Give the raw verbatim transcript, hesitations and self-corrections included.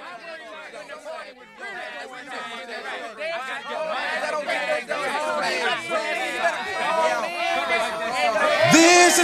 I worry about when the morning would go.